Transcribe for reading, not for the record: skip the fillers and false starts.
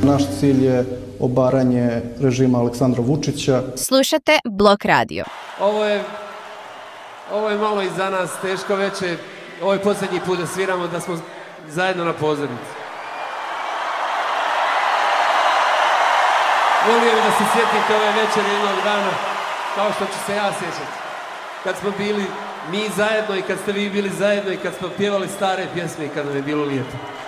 Naš cilj je obaranje režima Aleksandra Vučića. Slušate Blok Radio. Ovo je malo iza nas teško veče. Ovo je posljednji put da sviramo, da smo zajedno na pozornici. Volio bih da se sjetite ove večeri jednog dana, kao što ću se ja sjećati. Kad smo bili mi zajedno i kad ste vi bili zajedno i kad smo pjevali stare pjesme i kad nam je bilo lijepo.